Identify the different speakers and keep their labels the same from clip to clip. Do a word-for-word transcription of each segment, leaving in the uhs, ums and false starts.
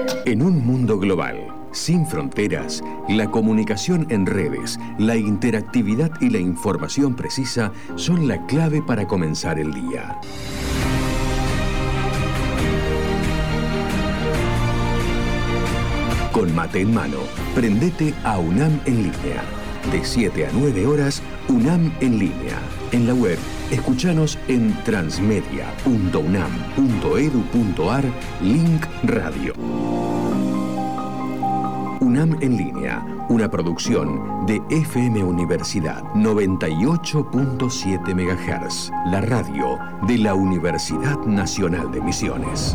Speaker 1: En un mundo global, sin fronteras, la comunicación en redes, la interactividad y la información precisa son la clave para comenzar el día. Con mate en mano, prendete a UNAM en línea. De siete a nueve horas, UNAM en línea. En la web, escuchanos en transmedia punto unam punto edu punto ar, link radio. UNAM en línea, una producción de F M Universidad noventa y ocho punto siete megahertz, la radio de la Universidad Nacional de Misiones.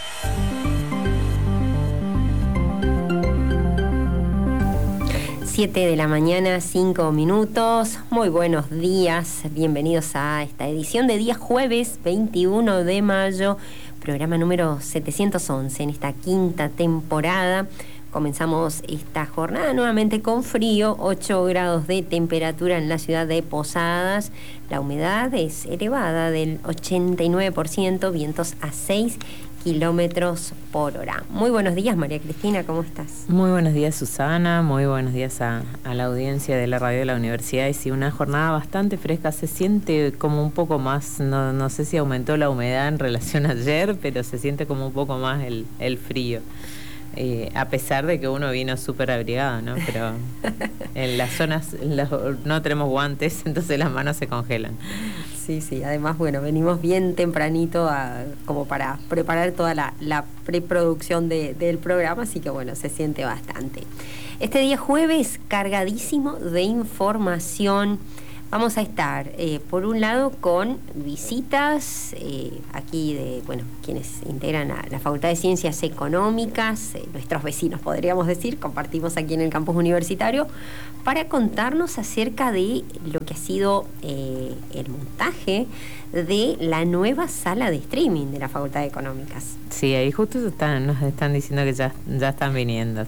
Speaker 2: siete de la mañana, cinco minutos. Muy buenos días, bienvenidos a esta edición de día jueves veintiuno de mayo, programa número setecientos once en esta quinta temporada. Comenzamos esta jornada nuevamente con frío, ocho grados de temperatura en la ciudad de Posadas. La humedad es elevada del ochenta y nueve por ciento, vientos a seis kilómetros por hora. Muy buenos días, María Cristina, ¿cómo estás?
Speaker 3: Muy buenos días, Susana, muy buenos días a, a la audiencia de la radio de la universidad. Y sí, una jornada bastante fresca, se siente como un poco más, no, no sé si aumentó la humedad en relación a ayer, pero se siente como un poco más el, el frío. Eh, a pesar de que uno vino súper abrigado, ¿no? Pero en las zonas en las, no tenemos guantes, entonces las manos se congelan.
Speaker 2: Sí, sí, además, bueno, venimos bien tempranito a, como para preparar toda la, la preproducción de, del programa, así que bueno, se siente bastante. Este día jueves cargadísimo de información. Vamos a estar, eh, por un lado, con visitas eh, aquí de, bueno, quienes integran a la Facultad de Ciencias Económicas, eh, nuestros vecinos, podríamos decir, compartimos aquí en el campus universitario, para contarnos acerca de lo que ha sido eh, el montaje de la nueva sala de streaming de la Facultad de Económicas.
Speaker 3: Sí, ahí justo están, nos están diciendo que ya, ya están viniendo.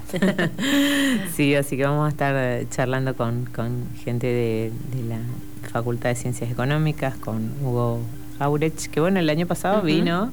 Speaker 3: Sí, así que vamos a estar charlando con, con gente de, de la Facultad de Ciencias Económicas, con Hugo Aurech, que bueno, el año pasado uh-huh. vino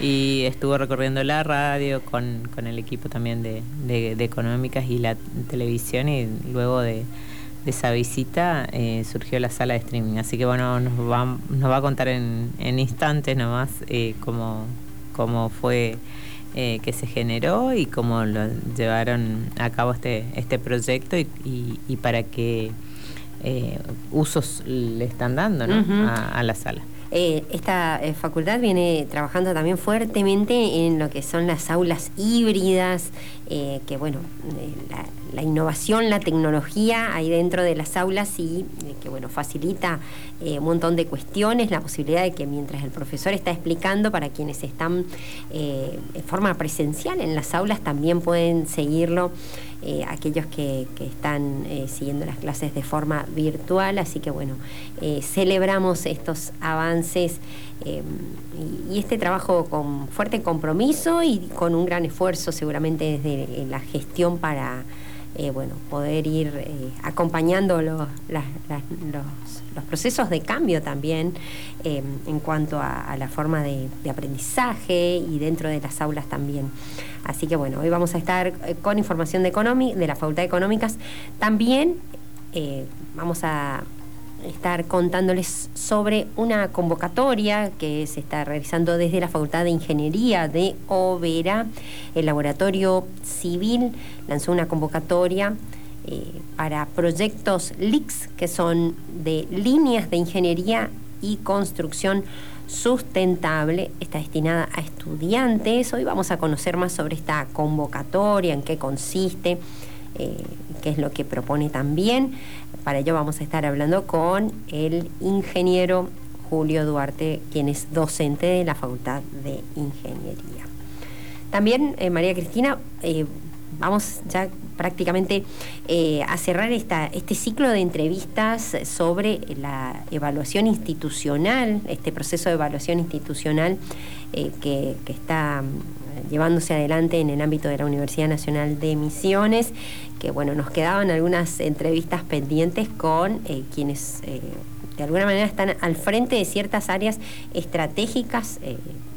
Speaker 3: y estuvo recorriendo la radio con, con el equipo también de, de, de Económicas y la televisión, y luego de, de esa visita eh, surgió la sala de streaming. Así que bueno, nos va, nos va a contar en, en instantes nomás eh, cómo, cómo fue eh, que se generó y cómo lo llevaron a cabo este, este proyecto y, y, y para qué eh, usos le están dando, ¿no? uh-huh. a, a la sala.
Speaker 2: Eh, esta eh, facultad viene trabajando también fuertemente en lo que son las aulas híbridas, eh, que bueno, eh, la, la innovación, la tecnología ahí dentro de las aulas y eh, que bueno, facilita eh, un montón de cuestiones, la posibilidad de que mientras el profesor está explicando, para quienes están eh, en forma presencial en las aulas también pueden seguirlo. Eh, aquellos que, que están eh, siguiendo las clases de forma virtual, así que bueno, eh, celebramos estos avances eh, y, y este trabajo con fuerte compromiso y con un gran esfuerzo seguramente desde la gestión para eh, bueno, poder ir eh, acompañando los, las, las, los, los procesos de cambio también eh, en cuanto a, a la forma de, de aprendizaje y dentro de las aulas también. Así que bueno, hoy vamos a estar con información de, economi- de la Facultad de Económicas. También eh, vamos a estar contándoles sobre una convocatoria que se está realizando desde la Facultad de Ingeniería de Oberá. El Laboratorio Civil lanzó una convocatoria eh, para proyectos L I C S, que son de líneas de ingeniería y construcción sustentable. Está destinada a estudiantes. Hoy vamos a conocer más sobre esta convocatoria, en qué consiste, eh, qué es lo que propone también. Para ello vamos a estar hablando con el ingeniero Julio Duarte, quien es docente de la Facultad de Ingeniería. También, eh, María Cristina, eh, vamos ya prácticamente eh, a cerrar esta, este ciclo de entrevistas sobre la evaluación institucional, este proceso de evaluación institucional eh, que, que está llevándose adelante en el ámbito de la Universidad Nacional de Misiones, que bueno, nos quedaban algunas entrevistas pendientes con eh, quienes eh, de alguna manera están al frente de ciertas áreas estratégicas eh, en,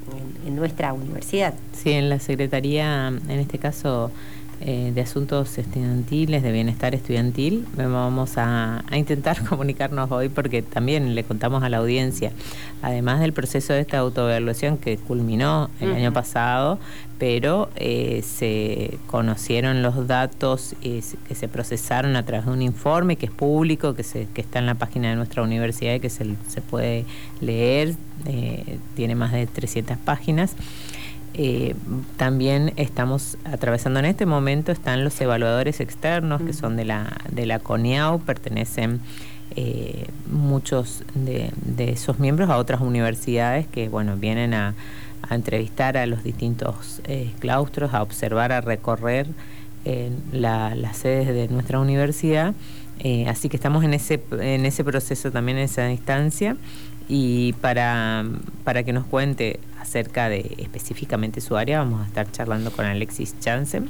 Speaker 2: en nuestra universidad.
Speaker 3: Sí, en la Secretaría, en este caso, eh, de Asuntos Estudiantiles, de Bienestar Estudiantil, vamos a, a intentar comunicarnos hoy porque también le contamos a la audiencia, además del proceso de esta autoevaluación que culminó el uh-huh. año pasado, pero eh, se conocieron los datos eh, que se procesaron a través de un informe que es público, que, se, que está en la página de nuestra universidad y que se, se puede leer, eh, tiene más de trescientas páginas. Eh, también estamos atravesando en este momento, están los evaluadores externos que son de la, de la CONEAU, pertenecen eh, muchos de, de esos miembros a otras universidades que bueno vienen a, a entrevistar a los distintos eh, claustros, a observar, a recorrer eh, la, las sedes de nuestra universidad, eh, así que estamos en ese, en ese proceso también, en esa instancia. Y para, para que nos cuente acerca de específicamente su área, vamos a estar charlando con Alexis Jansen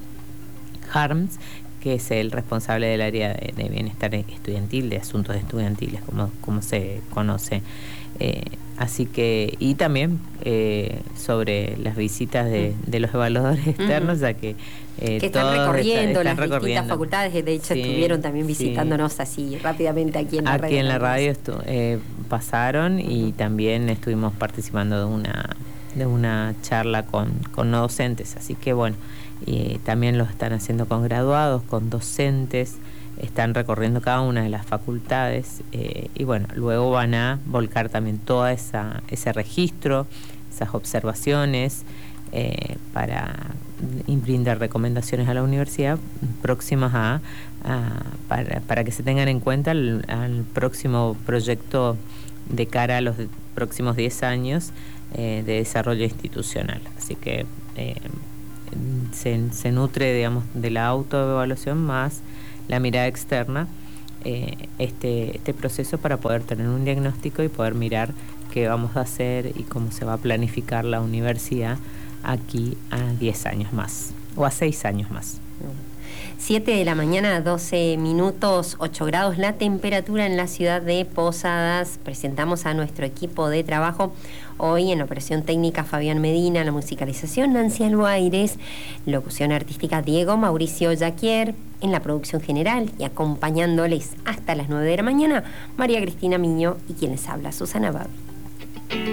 Speaker 3: Harms, que es el responsable del área de, de bienestar estudiantil, de asuntos estudiantiles, como, como se conoce. Eh, así que, y también eh, sobre las visitas de, de los evaluadores externos, ya que
Speaker 2: Eh, que están recorriendo
Speaker 3: están, están
Speaker 2: las
Speaker 3: recorriendo.
Speaker 2: distintas facultades, de hecho sí, estuvieron también visitándonos sí. así rápidamente aquí en la
Speaker 3: aquí
Speaker 2: radio.
Speaker 3: Aquí en la radio estu- eh, pasaron uh-huh. y también estuvimos participando de una de una charla con, con no docentes, así que bueno, y también lo están haciendo con graduados, con docentes, están recorriendo cada una de las facultades eh, y bueno, luego van a volcar también toda esa ese registro, esas observaciones eh, para brindar recomendaciones a la universidad próximas a, a para, para que se tengan en cuenta al, al próximo proyecto de cara a los próximos diez años eh, de desarrollo institucional. Así que eh, se, se nutre, digamos, de la autoevaluación más la mirada externa, eh, este, este proceso para poder tener un diagnóstico y poder mirar qué vamos a hacer y cómo se va a planificar la universidad aquí a diez años más, o a seis años más.
Speaker 2: siete de la mañana, doce minutos, ocho grados la temperatura en la ciudad de Posadas. Presentamos a nuestro equipo de trabajo hoy en operación técnica Fabián Medina, la musicalización Nancy Albuaires, locución artística Diego Mauricio Yaquier, en la producción general y acompañándoles hasta las nueve de la mañana, María Cristina Miño y quien les habla, Susana Babi.